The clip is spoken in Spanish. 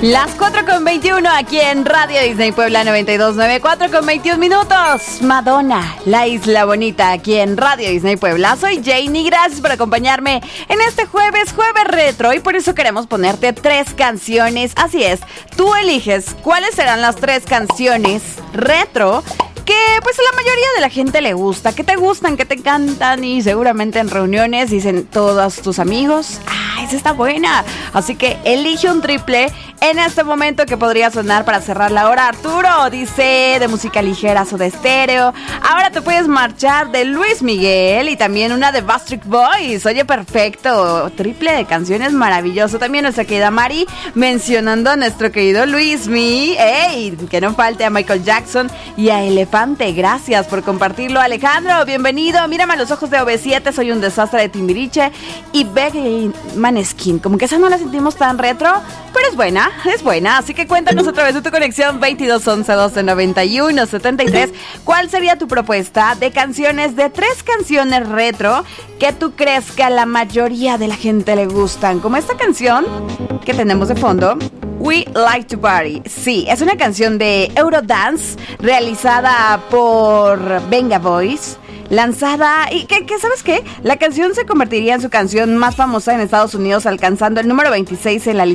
Las 4:21 aquí en Radio Disney Puebla 92.9, 4:21. Madonna, la isla bonita aquí en Radio Disney Puebla. Soy Janie, gracias por acompañarme en este jueves retro, y por eso queremos ponerte 3 canciones. Así es, tú eliges cuáles serán las 3 canciones retro que pues a la mayoría de la gente le gusta, que te gustan, que te encantan, y seguramente en reuniones dicen todos tus amigos, esa está buena. Así que elige un triple en este momento que podría sonar para cerrar la hora. Arturo dice de música ligera o de estéreo. Ahora te puedes marchar de Luis Miguel y también una de Backstreet Boys. Oye, perfecto, triple de canciones, maravilloso. También nuestra querida Mari mencionando a nuestro querido Luismi. ¡Ey! Que no falte a Michael Jackson y a Elefante. Gracias por compartirlo, Alejandro. Bienvenido. Mírame a los ojos de OV7. Soy un desastre de Timbiriche y Becky Maneskin. Como que esa no la sentimos tan retro, pero es buena, es buena. Así que cuéntanos a través de tu conexión 2211 12 91 73. ¿Cuál sería tu propuesta de canciones, de 3 canciones retro que tú crees que a la mayoría de la gente le gustan? Como esta canción que tenemos de fondo, We Like to Party. Sí, es una canción de Eurodance realizada por Venga Boys, lanzada, y que ¿sabes qué? La canción se convertiría en su canción más famosa en Estados Unidos, alcanzando el número 26 en la lista